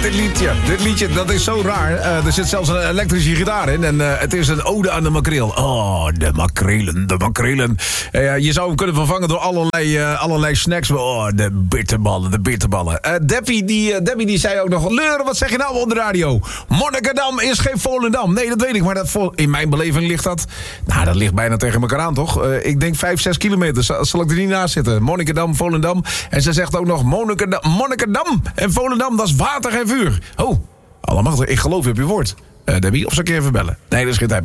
Dit liedje, dat is zo raar. Er zit zelfs een elektrische gitaar in. En het is een ode aan de makreel. Oh, de makrelen. Je zou hem kunnen vervangen door allerlei snacks. Oh, de bitterballen. Debbie die zei ook nog... Leuren, wat zeg je nou op de radio? Monnikendam is geen Volendam. Nee, dat weet ik. Maar in mijn beleving ligt dat... Nou, dat ligt bijna tegen elkaar aan, toch? Ik denk 5-6 kilometer. Zal ik er niet naast zitten? Monnikendam, Volendam. En ze zegt ook nog... Monnikendam en Volendam, dat is water en vuur. Oh, allemachtig, ik geloof je op je woord. Debbie, of zal ik je even bellen? Nee, dat is geen tijd.